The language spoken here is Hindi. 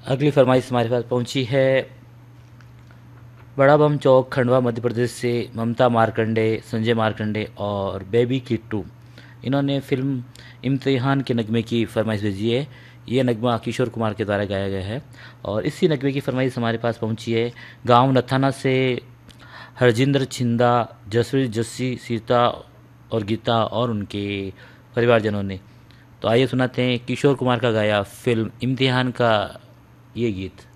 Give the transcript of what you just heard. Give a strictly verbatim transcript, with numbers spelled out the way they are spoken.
अगली फरमाइश हमारे पास पहुंची है बड़ा बम चौक खंडवा मध्य प्रदेश से ममता मार्कंडे, संजय मार्कंडे और बेबी किट्टू। इन्होंने फिल्म इम्तिहान के नगमे की फरमाइश भेजी है। ये नगमा किशोर कुमार के द्वारा गाया गया है। और इसी नगमे की फरमाइश हमारे पास पहुंची है गांव नथाना से हरजिंदर छिंदा, जसवीर जस्सी, सीता और गीता और उनके परिवारजनों ने। तो आइए सुनाते हैं किशोर कुमार का गाया फिल्म इम्तिहान का ये गीत।